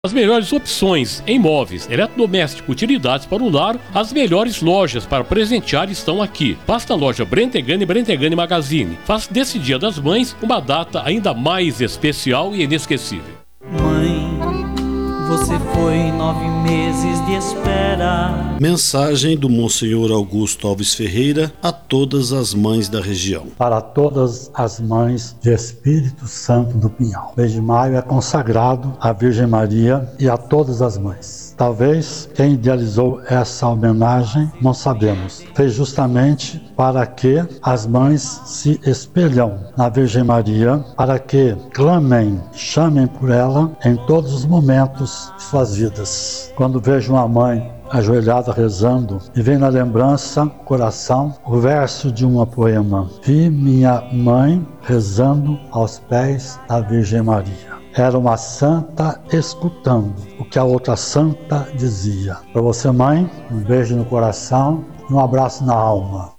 As melhores opções em móveis, eletrodoméstico, utilidades para o lar, as melhores lojas para presentear estão aqui. Faça na loja Brentegani e Brentegani Magazine. Faça desse Dia das Mães uma data ainda mais especial e inesquecível. Mãe, você foi 9 meses de espera. Mensagem do Monsenhor Augusto Alves Ferreira a todas as mães da região. Para todas as mães de Espírito Santo do Pinhal. O mês de maio é consagrado à Virgem Maria e a todas as mães. Talvez quem idealizou essa homenagem, não sabemos. Fez justamente para que as mães se espelham na Virgem Maria, para que clamem, chamem por ela em todos os momentos de suas vidas. Quando vejo uma mãe ajoelhada rezando, e vem na lembrança, coração, o verso de um poema. Vi minha mãe rezando aos pés da Virgem Maria. Era uma santa escutando o que a outra santa dizia. Para você, mãe, um beijo no coração e um abraço na alma.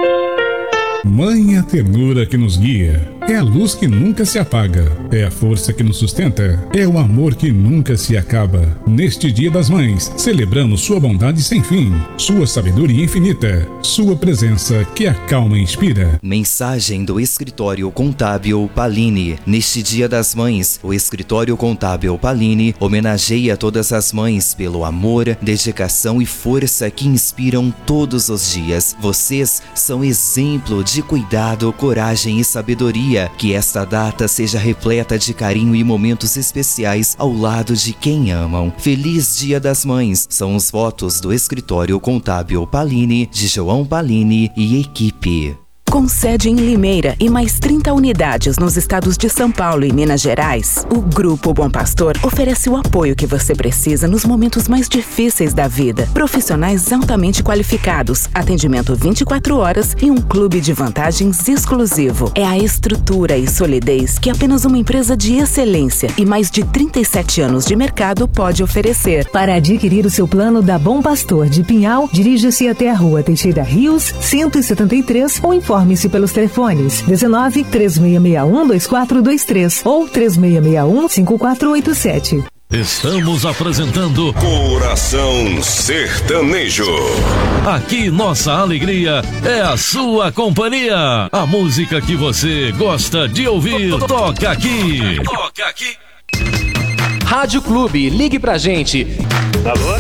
Mãe é a ternura que nos guia, é a luz que nunca se apaga, é a força que nos sustenta, é o amor que nunca se acaba. Neste Dia das Mães, celebramos sua bondade sem fim, sua sabedoria infinita, sua presença que acalma e inspira. Mensagem do Escritório Contábil Palini. Neste Dia das Mães, o Escritório Contábil Palini homenageia todas as mães pelo amor, dedicação e força que inspiram todos os dias. Vocês são exemplo de cuidado, coragem e sabedoria. Que esta data seja repleta de carinho e momentos especiais ao lado de quem amam. Feliz Dia das Mães. São os votos do Escritório Contábil Palini, de João Palini e equipe. Com sede em Limeira e mais 30 unidades nos estados de São Paulo e Minas Gerais, o Grupo Bom Pastor oferece o apoio que você precisa nos momentos mais difíceis da vida. Profissionais altamente qualificados, atendimento 24 horas e um clube de vantagens exclusivo. É a estrutura e solidez que apenas uma empresa de excelência e mais de 37 anos de mercado pode oferecer. Para adquirir o seu plano da Bom Pastor de Pinhal, dirija-se até a Rua Teixeira Rios, 173 ou informe-se pelos telefones 19 3661 2423 ou 3661 5487. Estamos apresentando Coração Sertanejo. Aqui nossa alegria é a sua companhia. A música que você gosta de ouvir toca aqui. Toca aqui. Rádio Clube, ligue pra gente. Alô?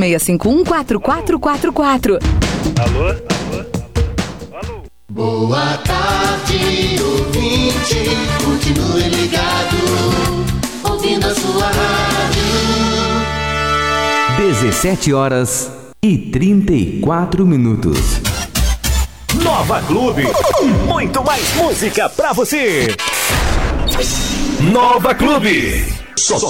3651-4444. Alô? Boa tarde, ouvinte, continue ligado, ouvindo a sua rádio. 17h34. Nova Clube, muito mais música pra você. Nova Clube.